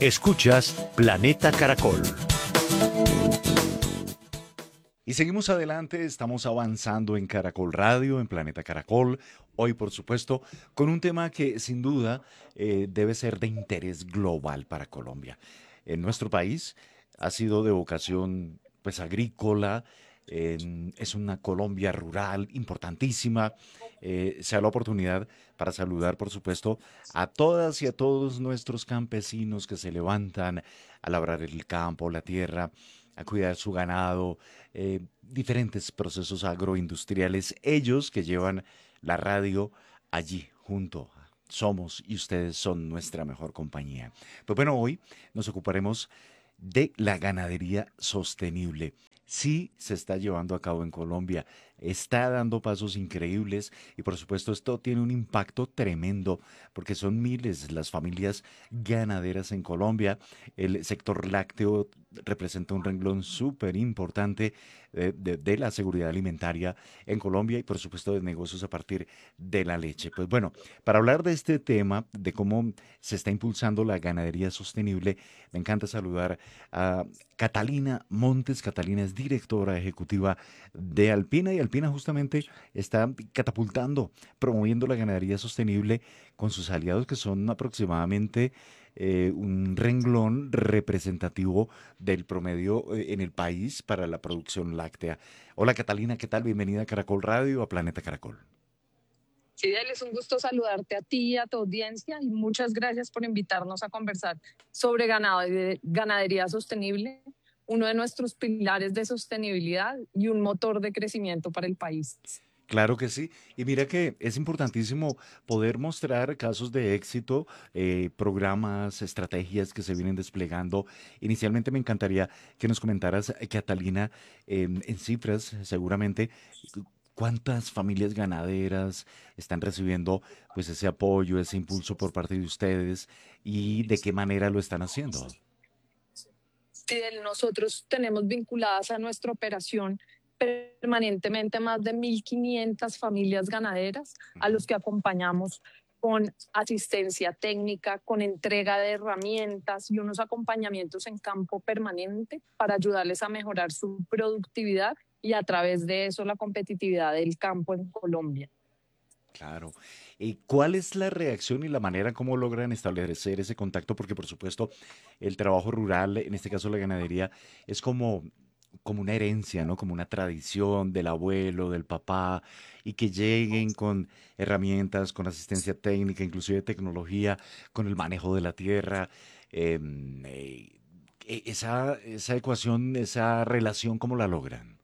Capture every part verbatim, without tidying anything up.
Escuchas Planeta Caracol. Y seguimos adelante, estamos avanzando en Caracol Radio, en Planeta Caracol, hoy por supuesto, con un tema que sin duda eh, debe ser de interés global para Colombia. En nuestro país ha sido de vocación pues agrícola, en- es una Colombia rural importantísima. Eh, se da la oportunidad para saludar por supuesto a todas y a todos nuestros campesinos que se levantan a labrar el campo, la tierra, a cuidar su ganado, eh, diferentes procesos agroindustriales, ellos que llevan la radio allí junto. Somos y ustedes son nuestra mejor compañía. Pues bueno, hoy nos ocuparemos de la ganadería sostenible. Sí se está llevando a cabo en Colombia, está dando pasos increíbles y por supuesto esto tiene un impacto tremendo porque son miles las familias ganaderas en Colombia. El sector lácteo representa un renglón súper importante de, de- de la seguridad alimentaria en Colombia y por supuesto de negocios a partir de la leche. Pues bueno, para hablar de este tema, de cómo se está impulsando la ganadería sostenible, me encanta saludar a Catalina Montes. Catalina es directora ejecutiva de Alpina y Alpina justamente está catapultando, promoviendo la ganadería sostenible con sus aliados que son aproximadamente eh, un renglón representativo del promedio eh, en el país para la producción láctea. Hola Catalina, ¿qué tal? Bienvenida a Caracol Radio, a Planeta Caracol. Fidel, es un gusto saludarte a ti y a tu audiencia y muchas gracias por invitarnos a conversar sobre ganado, ganadería sostenible, uno de nuestros pilares de sostenibilidad y un motor de crecimiento para el país. Claro que sí. Y mira que es importantísimo poder mostrar casos de éxito, eh, programas, estrategias que se vienen desplegando. Inicialmente me encantaría que nos comentaras, eh, Catalina, em, en cifras, seguramente, cu- cuántas familias ganaderas están recibiendo pues ese apoyo, ese impulso por parte de ustedes y de qué manera lo están haciendo. Fidel, nosotros tenemos vinculadas a nuestra operación permanentemente más de mil quinientas familias ganaderas a Ujú. los que acompañamos con asistencia técnica, con entrega de herramientas y unos acompañamientos en campo permanente para ayudarles a mejorar su productividad y a través de eso la competitividad del campo en Colombia. Claro. ¿Y cuál es la reacción y la manera como logran establecer ese contacto? Porque, por supuesto, el trabajo rural, en este caso la ganadería, es como, como una herencia, ¿no? Como una tradición del abuelo, del papá, y que lleguen con herramientas, con asistencia técnica, inclusive tecnología, con el manejo de la tierra. em, eh, e- esa, esa ecuación, esa relación, ¿cómo la logran?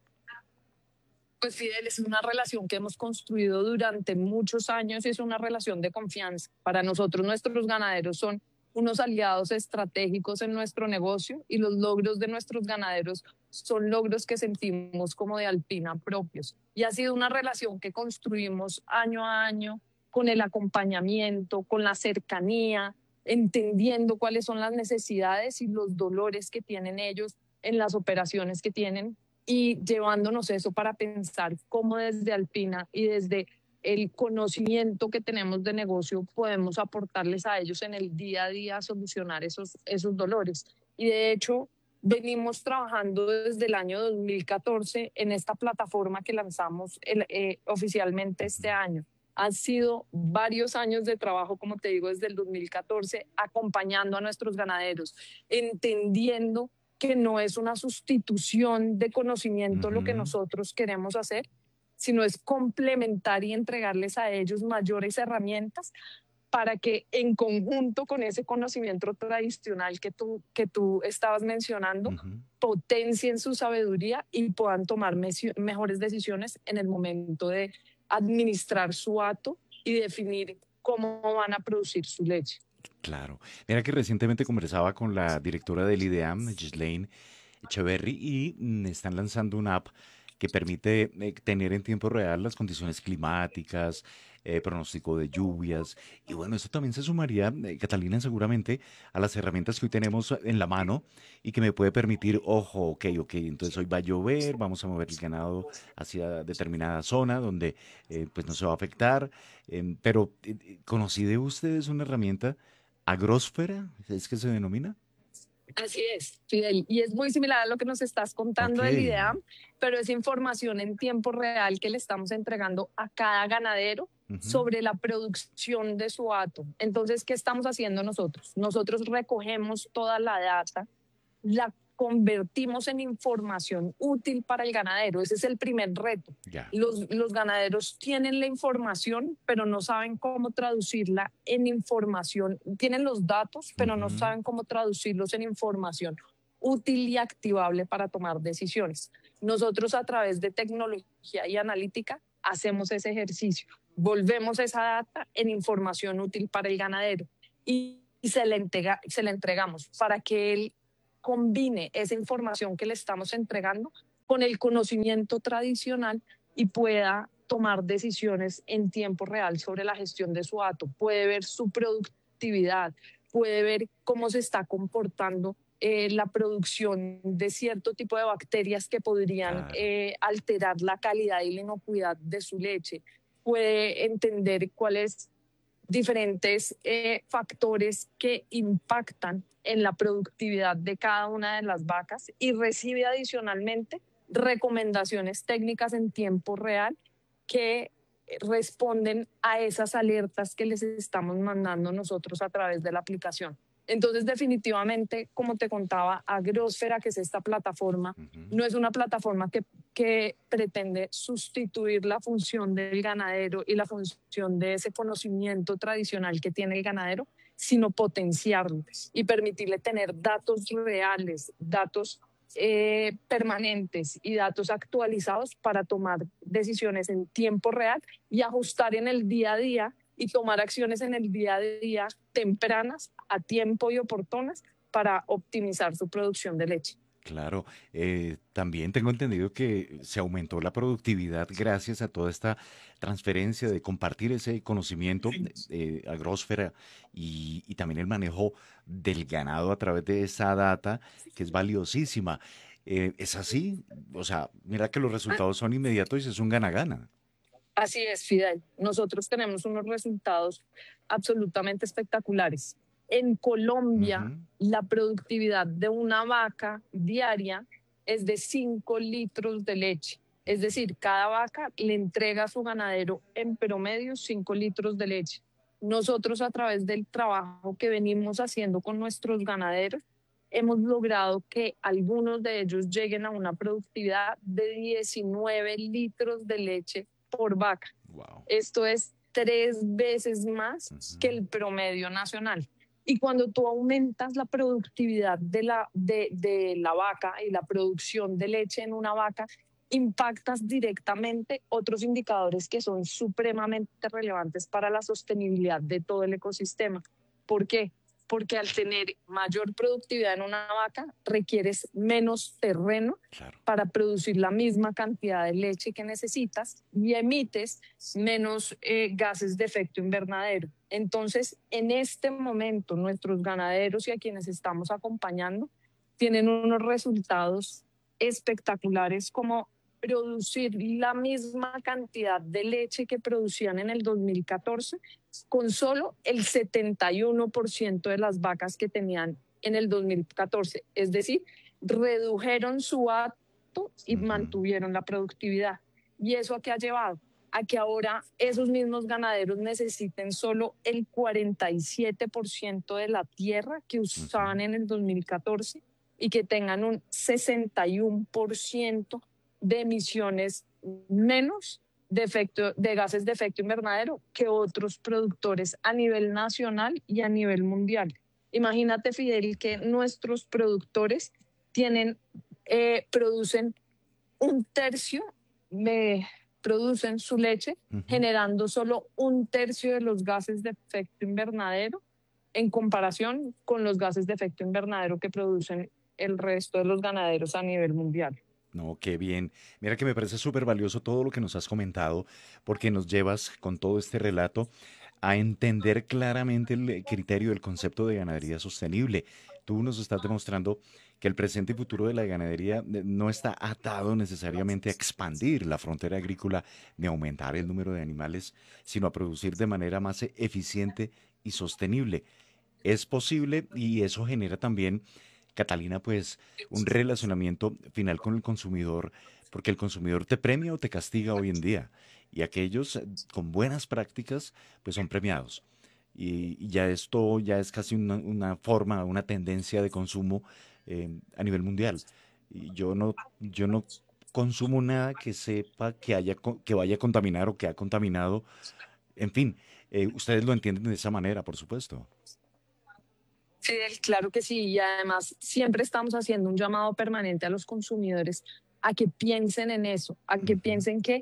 Pues Fidel, es una relación que hemos construido durante muchos años y es una relación de confianza. Para nosotros, nuestros ganaderos son unos aliados estratégicos en nuestro negocio y los logros de nuestros ganaderos son logros que sentimos como de Alpina propios. Y ha sido una relación que construimos año a año con el acompañamiento, con la cercanía, entendiendo cuáles son las necesidades y los dolores que tienen ellos en las operaciones que tienen y llevándonos eso para pensar cómo desde Alpina y desde el conocimiento que tenemos de negocio podemos aportarles a ellos en el día a día a solucionar esos, esos dolores. Y de hecho, venimos trabajando desde el año dos mil catorce en esta plataforma que lanzamos el, eh, oficialmente Ujú. este año. Han sido varios años de trabajo, como te digo, desde el dos mil catorce, acompañando a nuestros ganaderos, entendiendo que no es una sustitución de conocimiento lo que Ujú. nosotros queremos hacer, sino es complementar y entregarles a ellos mayores herramientas para que en conjunto con ese conocimiento tradicional que tú, que tú estabas mencionando, Ujú. potencien su sabiduría y puedan tomar mejores decisiones en el momento de administrar su hato y definir cómo van a producir su leche. Claro. Mira que recientemente conversaba con la directora del IDEAM, Ghislaine Echeverry, y mm, están lanzando una app que permite eh, tener en tiempo real las condiciones climáticas, eh, pronóstico de lluvias. Y bueno, esto también se sumaría, eh, Catalina, seguramente a las herramientas que hoy tenemos en la mano y que me puede permitir, ojo, ok, ok, entonces hoy va a llover, vamos a mover el ganado hacia determinada zona donde eh, pues no se va a afectar. Em, pero, eh, eh, ¿conocí de ustedes una herramienta? ¿Agrósfera? ¿Es que se denomina? Así es, Fidel. Y es muy similar a lo que nos estás Ok. contando del IDEAM, pero es información en tiempo real que le estamos entregando a cada ganadero Ujú. sobre la producción de su hato. Entonces, ¿qué estamos haciendo nosotros? Nosotros recogemos toda la data, la convertimos en información útil para el ganadero. Ese es el primer reto. Ya. Los, los ganaderos tienen la información, pero no saben cómo traducirla en información. Tienen los datos, pero no Ujú. saben cómo traducirlos en información útil y activable para tomar decisiones. Nosotros a través de tecnología y analítica hacemos ese ejercicio. Volvemos esa data en información útil para el ganadero y, y se, le entrega, se le entregamos para que él combine esa información que le estamos entregando con el conocimiento tradicional y pueda tomar decisiones en tiempo real sobre la gestión de su hato. Puede ver su productividad, puede ver cómo se está comportando eh, la producción de cierto tipo de bacterias que podrían Claro. eh, alterar la calidad y la inocuidad de su leche. Puede entender cuáles diferentes eh, factores que impactan en la productividad de cada una de las vacas y recibe adicionalmente recomendaciones técnicas en tiempo real que responden a esas alertas que les estamos mandando nosotros a través de la aplicación. Entonces, definitivamente, como te contaba, Agrosfera, que es esta plataforma, Ujú. no es una plataforma que, que pretende sustituir la función del ganadero y la función de ese conocimiento tradicional que tiene el ganadero, sino potenciarlo y permitirle tener datos reales, datos eh, permanentes y datos actualizados para tomar decisiones en tiempo real y ajustar en el día a día y tomar acciones en el día a día tempranas, a tiempo y oportunas para optimizar su producción de leche. Claro, eh, también tengo entendido que se aumentó la productividad gracias a toda esta transferencia de compartir ese conocimiento eh, agrósfera y, y también el manejo del ganado a través de esa data que es valiosísima. Eh, ¿es así? O sea, mira que los resultados son inmediatos y es un gana-gana. Así es, Fidel. Nosotros tenemos unos resultados absolutamente espectaculares. En Colombia, Ujú. la productividad de una vaca diaria es de cinco litros de leche. Es decir, cada vaca le entrega a su ganadero en promedio cinco litros de leche. Nosotros a través del trabajo que venimos haciendo con nuestros ganaderos, hemos logrado que algunos de ellos lleguen a una productividad de diecinueve litros de leche por vaca. Wow. Esto es tres veces más que Ujú. el promedio nacional. Y cuando tú aumentas la productividad de la, de, de la vaca y la producción de leche en una vaca, impactas directamente otros indicadores que son supremamente relevantes para la sostenibilidad de todo el ecosistema. ¿Por qué? Porque al tener mayor productividad en una vaca, requieres menos terreno Claro. para producir la misma cantidad de leche que necesitas y emites menos eh, gases de efecto invernadero. Entonces, en este momento, nuestros ganaderos y a quienes estamos acompañando tienen unos resultados espectaculares como producir la misma cantidad de leche que producían en el dos mil catorce con solo el setenta y uno por ciento de las vacas que tenían en el dos mil catorce. Es decir, redujeron su acto y Ujú. mantuvieron la productividad. ¿Y eso a qué ha llevado? A que ahora esos mismos ganaderos necesiten solo el cuarenta y siete por ciento de la tierra que usaban Ujú. en el dos mil catorce y que tengan un sesenta y uno por ciento de emisiones menos de, efecto, de gases de efecto invernadero que otros productores a nivel nacional y a nivel mundial. Imagínate, Fidel, que nuestros productores tienen, eh, producen un tercio, de, producen su leche Ujú. generando solo un tercio de los gases de efecto invernadero en comparación con los gases de efecto invernadero que producen el resto de los ganaderos a nivel mundial. No, qué bien. Mira que me parece súper valioso todo lo que nos has comentado, porque nos llevas con todo este relato a entender claramente el eh, criterio del concepto de ganadería sostenible. Tú nos estás demostrando que el presente y futuro de la ganadería eh, no está atado necesariamente a expandir la frontera agrícola ni aumentar el número de animales, sino a producir de manera más eh, eficiente y sostenible. Es posible y eso genera también Catalina, pues un relacionamiento final con el consumidor, porque el consumidor te premia o te castiga hoy en día, y aquellos eh, con buenas prácticas, pues son premiados. Y, y ya esto ya es casi una, una forma, una tendencia de consumo eh, a nivel mundial. Y yo no, yo no consumo nada que sepa que haya, co- que vaya a contaminar o que ha contaminado. En fin, eh, ustedes lo entienden de esa manera, por supuesto. Fidel, claro que sí, y además siempre estamos haciendo un llamado permanente a los consumidores a que piensen en eso, a que Ujú. piensen que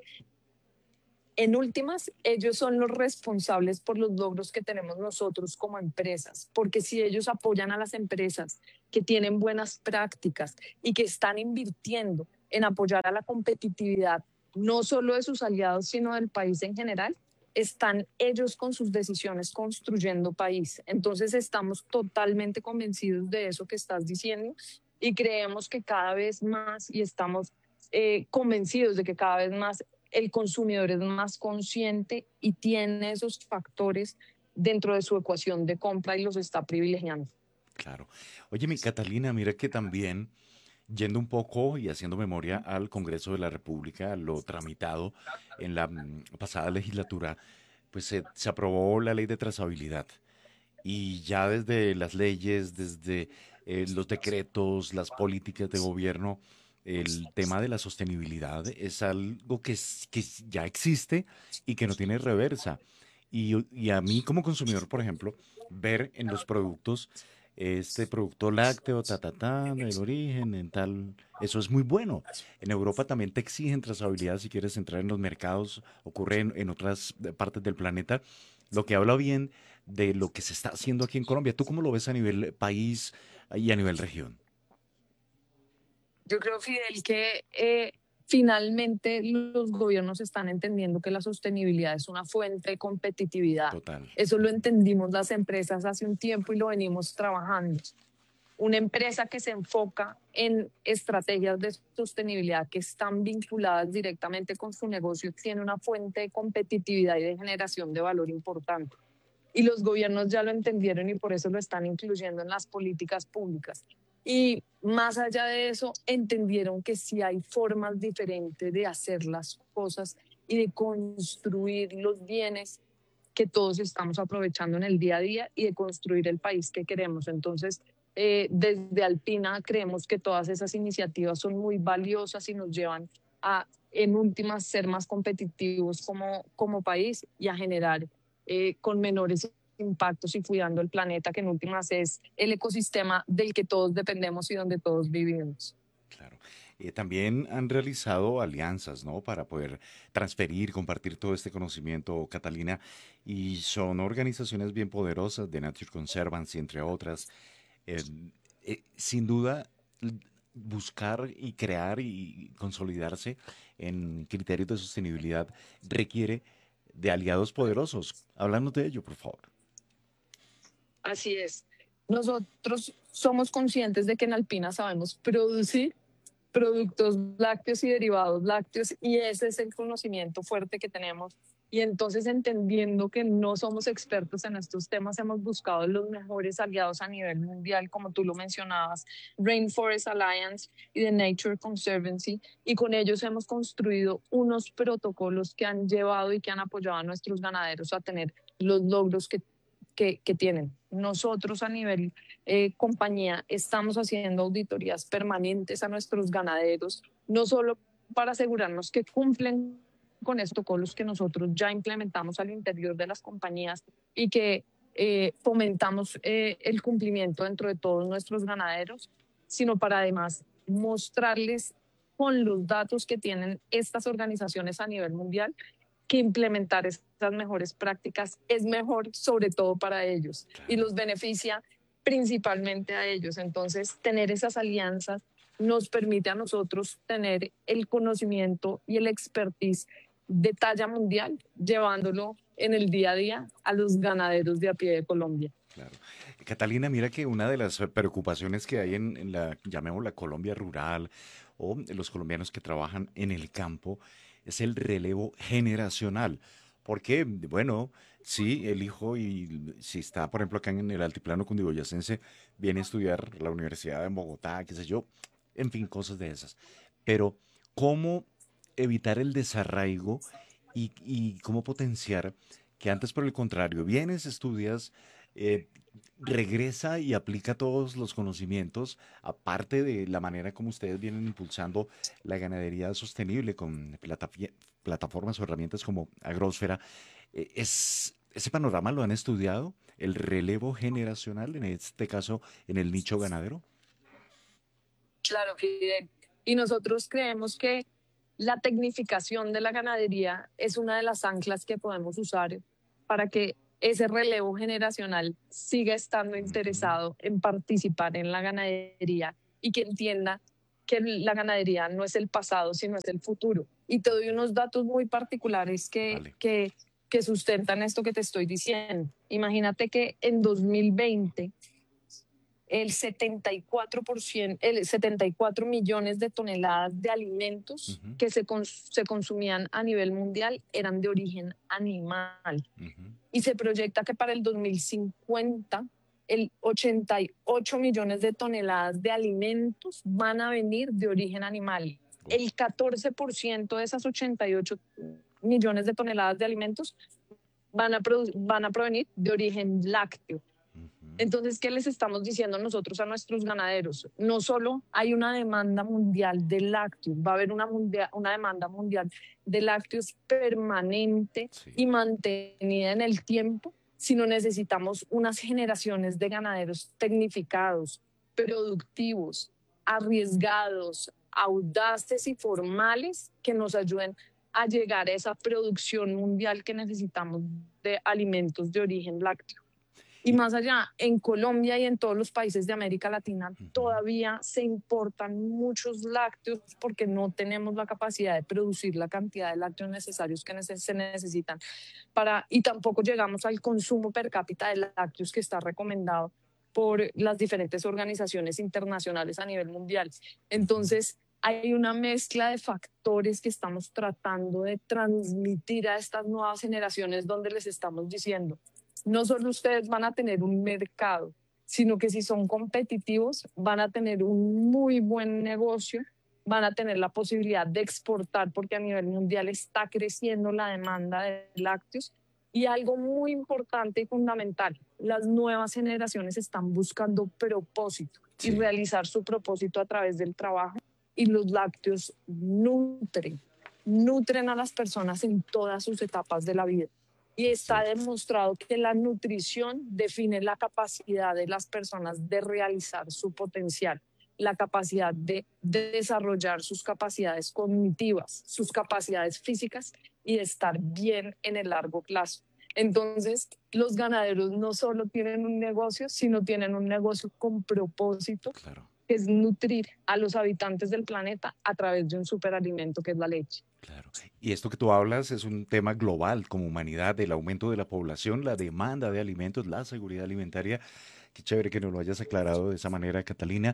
en últimas ellos son los responsables por los logros que tenemos nosotros como empresas, porque si ellos apoyan a las empresas que tienen buenas prácticas y que están invirtiendo en apoyar a la competitividad, no solo de sus aliados, sino del país en general, están ellos con sus decisiones construyendo país. Entonces estamos totalmente convencidos de eso que estás diciendo y creemos que cada vez más y estamos eh, convencidos de que cada vez más el consumidor es más consciente y tiene esos factores dentro de su ecuación de compra y los está privilegiando. Claro. Oye, mi Catalina, mira que también, yendo un poco y haciendo memoria al Congreso de la República, lo tramitado en la mm, pasada legislatura, pues se, se aprobó la ley de trazabilidad. Y ya desde las leyes, desde eh, los decretos, las políticas de gobierno, el tema de la sostenibilidad es algo que, es- que s- ya existe y que no tiene reversa. Y, y a mí como consumidor, por ejemplo, ver en los productos este producto lácteo, ta, ta, ta, del origen, en tal, eso es muy bueno. En Europa también te exigen trazabilidad si quieres entrar en los mercados, ocurre en, en otras eh, partes del planeta, lo que habla bien de lo que se está haciendo aquí en Colombia. ¿Tú cómo lo ves a nivel país y a nivel región? Yo creo, Fidel, que eh, finalmente los gobiernos están entendiendo que la sostenibilidad es una fuente de competitividad. Total. Eso lo Ujú. entendimos las empresas hace un tiempo y lo venimos trabajando. Una empresa que se enfoca en estrategias de sostenibilidad que están vinculadas directamente con su negocio tiene una fuente de competitividad y de generación de valor importante. Y los gobiernos ya lo entendieron y por eso lo están incluyendo en las políticas públicas. Y más allá de eso, entendieron que sí hay formas diferentes de hacer las cosas y de construir los bienes que todos estamos aprovechando en el día a día y de construir el país que queremos. Entonces, eh, desde Alpina creemos que todas esas iniciativas son muy valiosas y nos llevan a, en últimas, ser más competitivos como, como país y a generar eh, con menores impactos y cuidando el planeta, que en últimas es el ecosistema del que todos dependemos y donde todos vivimos. Claro. Eh, también han realizado alianzas, ¿no? Para poder transferir, compartir todo este conocimiento, Catalina, y son organizaciones bien poderosas, de Nature Conservancy, entre otras. Eh, eh, sin duda, l- buscar y crear y consolidarse en criterios de sostenibilidad requiere de aliados poderosos. Háblanos de ello, por favor. Así es. Nosotros somos conscientes de que en Alpina sabemos producir productos lácteos y derivados lácteos y ese es el conocimiento fuerte que tenemos. Y entonces entendiendo que no somos expertos en estos temas, hemos buscado los mejores aliados a nivel mundial, como tú lo mencionabas, Rainforest Alliance y The Nature Conservancy, y con ellos hemos construido unos protocolos que han llevado y que han apoyado a nuestros ganaderos a tener los logros que, que, que tienen. Nosotros a nivel eh, compañía estamos haciendo auditorías permanentes a nuestros ganaderos, no solo para asegurarnos que cumplen con estos protocolos que nosotros ya implementamos al interior de las compañías y que eh, fomentamos eh, el cumplimiento dentro de todos nuestros ganaderos, sino para además mostrarles con los datos que tienen estas organizaciones a nivel mundial que implementar esas mejores prácticas es mejor, sobre todo para ellos, y Claro. los beneficia principalmente a ellos. Entonces, tener esas alianzas nos permite a nosotros tener el conocimiento y el expertise de talla mundial, llevándolo en el día a día a los ganaderos de a pie de Colombia. Claro. Catalina, mira que una de las eh, preocupaciones que hay en, en la, llamémosla Colombia rural o los colombianos que trabajan en el campo es el relevo generacional. Porque, bueno, Sí, el hijo y si está, por ejemplo, acá en el altiplano cundiboyacense, viene a estudiar la universidad en Bogotá, qué sé yo, en fin, cosas de esas. Pero, ¿cómo evitar el desarraigo y, y cómo potenciar que antes, por el contrario, vienes, estudias, eh, regresa y aplica todos los conocimientos, aparte de la manera como ustedes vienen impulsando la ganadería sostenible con platafi- plataformas o herramientas como Agrósfera? eh, Es, ¿ese panorama lo han estudiado? ¿El relevo generacional, en este caso, en el nicho ganadero? Claro, Fidel. Y nosotros creemos que la tecnificación de la ganadería es una de las anclas que podemos usar para que ese relevo generacional siga estando Ujú. interesado en participar en la ganadería y que entienda que la ganadería no es el pasado, sino es el futuro. Y te doy unos datos muy particulares que, Vale. que, que sustentan esto que te estoy diciendo. Imagínate que en dos mil veinte el setenta y cuatro por ciento, el setenta y cuatro millones de toneladas de alimentos Ujú, que se, cons se consumían a nivel mundial eran de origen animal. ujú. Y se proyecta que para el dos mil cincuenta el ochenta y ocho millones de toneladas de alimentos van a venir de origen animal. Uf, El catorce por ciento de esas ochenta y ocho millones de toneladas de alimentos van a, van a provenir de origen lácteo. ujú. Entonces, ¿qué les estamos diciendo nosotros a nuestros ganaderos? No solo hay una demanda mundial de lácteos, va a haber una, mundial, una demanda mundial de lácteos permanente Sí, y mantenida en el tiempo, sino necesitamos unas generaciones de ganaderos tecnificados, productivos, arriesgados, audaces y formales que nos ayuden a llegar a esa producción mundial que necesitamos de alimentos de origen lácteo. Y y, más allá, en Colombia y en todos los países de América Latina ujú, todavía se importan muchos lácteos porque no tenemos la capacidad de producir la cantidad de lácteos necesarios que neces se necesitan para, y tampoco llegamos al consumo per cápita de lácteos que está recomendado por las diferentes organizaciones internacionales a nivel mundial. ujú. Entonces, hay una mezcla de factores que estamos tratando de transmitir a estas nuevas generaciones donde les estamos diciendo, no solo ustedes van a tener un mercado, sino que si son competitivos van a tener un muy buen negocio, van a tener la posibilidad de exportar porque a nivel mundial está creciendo la demanda de lácteos. Y algo muy importante y fundamental, las nuevas generaciones están buscando propósito y Sí, realizar su propósito a través del trabajo y los lácteos nutren, nutren a las personas en todas sus etapas de la vida. Y es está cierto. demostrado que la nutrición define la capacidad de las personas de realizar su potencial, la capacidad de, de desarrollar sus capacidades cognitivas, sus capacidades físicas y de estar bien en el largo plazo. Entonces, los ganaderos no solo tienen un negocio, sino tienen un negocio con propósito, Claro. que es nutrir a los habitantes del planeta a través de un superalimento que es la leche. Claro. Y esto que tú hablas es un tema global como humanidad, el aumento de la población, la demanda de alimentos, la seguridad alimentaria. Qué chévere que nos lo hayas aclarado de esa manera, Catalina.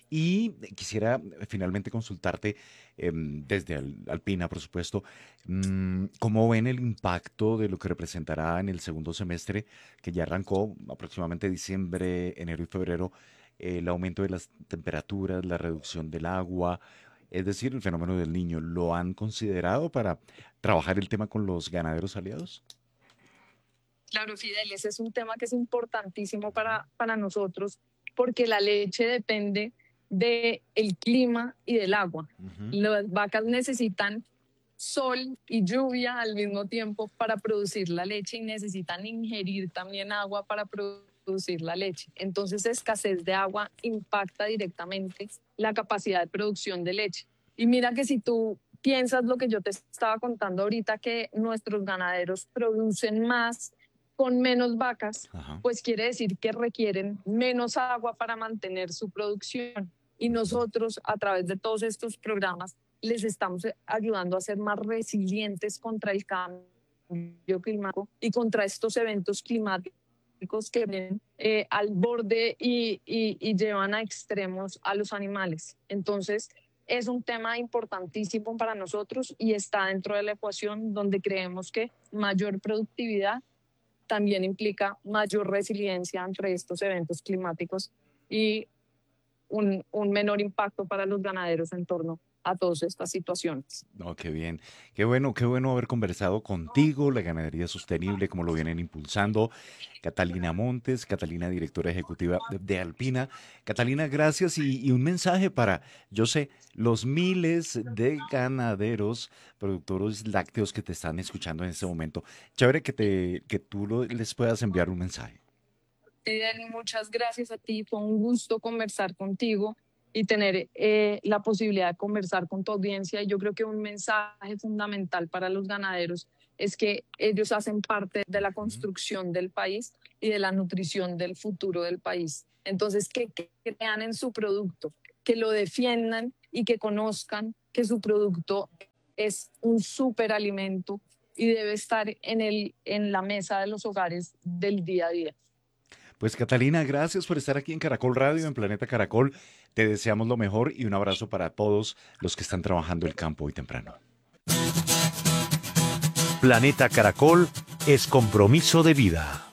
Y quisiera eh, finalmente consultarte em, desde Al- Alpina, por supuesto, mm, ¿cómo ven el impacto de lo que representará en el segundo semestre, que ya arrancó aproximadamente diciembre, enero y febrero, el aumento de las temperaturas, la reducción del agua? Es decir, el fenómeno del niño, ¿lo han considerado para trabajar el tema con los ganaderos aliados? Claro, Fidel, ese es un tema que es importantísimo Ujú, para, para nosotros porque la leche depende del clima y del agua. ujú. Las vacas necesitan sol y lluvia al mismo tiempo para producir la leche y necesitan ingerir también agua para producir la leche. Entonces, escasez de agua impacta directamente la capacidad de producción de leche. Y mira que si tú piensas lo que yo te estaba contando ahorita, que nuestros ganaderos producen más con menos vacas, Ajá. pues quiere decir que requieren menos agua para mantener su producción. Y Ujú. nosotros, a través de todos estos programas, les estamos ayudando a ser más resilientes contra el cambio climático y contra estos eventos climáticos que vienen eh, al borde y, y, y llevan a extremos a los animales. Entonces, es un tema importantísimo para nosotros y está dentro de la ecuación donde creemos que mayor productividad también implica mayor resiliencia ante estos eventos climáticos y un, un menor impacto para los ganaderos en torno a todas estas situaciones. No, qué bien. Qué bueno, qué bueno haber conversado contigo, la ganadería sostenible, como lo vienen impulsando. Catalina Montes, Catalina, directora ejecutiva de, de Alpina. Catalina, gracias y, y un mensaje para, yo sé, los miles de ganaderos, productores lácteos que te están escuchando en este momento. Chévere que, te, que tú lo- les puedas enviar un mensaje. Fidel, muchas gracias a ti. Fue un gusto conversar contigo y tener eh, la posibilidad de conversar con tu audiencia. Y yo creo que un mensaje fundamental para los ganaderos es que ellos hacen parte de la Ujú. construcción del país y de la nutrición del futuro del país. Entonces, que, que crean en su producto, que lo defiendan y que conozcan que su producto es un superalimento y debe estar en, el, en la mesa de los hogares del día a día. Pues Catalina, gracias por estar aquí en Caracol Radio, en Planeta Caracol. Te deseamos lo mejor y un abrazo para todos los que están trabajando el campo hoy temprano. Planeta Caracol es compromiso de vida.